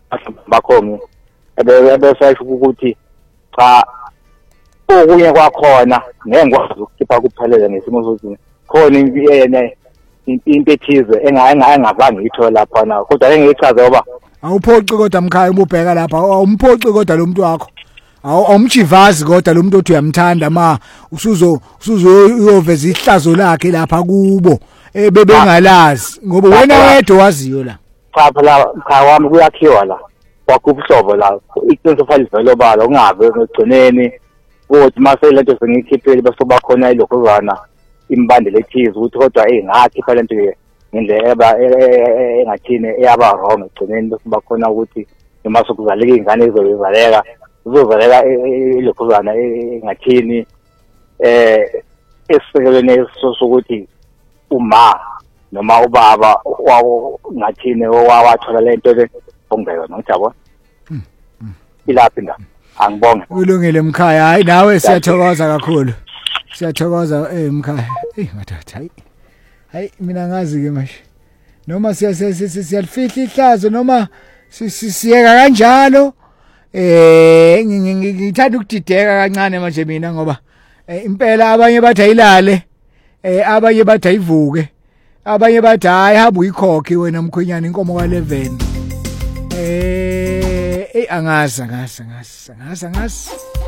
bakhongi ebesayisho ukuthi cha okunye kwakhona ngengikwazi ukukhipha kuphelele ngesimo sokuthi khona into ethize engazange ngithola lapha na kodwa engiyichaze ngoba awuphoci kodwa mkhaya ububheka lapha awumphoci kodwa lo muntu wakho awumchivazi kodwa lo muntu othi uyamthanda ma usuzuyoveza ihlazo lakhe lapha kubo bebengalazi ngoba wena wedwa waziyo la cha phela mkhaya wami kuyakhiwa la wakubuhlobo la iqiniso fanele velobala ungabe ngegcineni ukuthi mase lento sengikhiphile bese bakhona ilokhuzana imbandela ethize ukuthi kodwa ngakhipha lento ngendlela engathini eyaba wrong egcineni bese bakhona ukuthi noma sokuzaleka izingane izozaleka ilokhuzana engathini esisekelweni sokuthi uma noma ubaba ngathini wathola lento ongeyona ngijabona ilaphi ndaba angibonge ulungile mkhaya hayi nawe siyathokoza kakhulu siyathokoza mkhaya madoda hayi mina ngazi ke manje noma siyalifihla ihlazo noma siyeka kanjalo ngithanda ukudideka kancane manje mina ngoba impela abanye bathi ayilale abanye bathi ayivuke abanye bathi hayi hamba uyikhokhe wena mkhwenyana inkomo ka11 angazi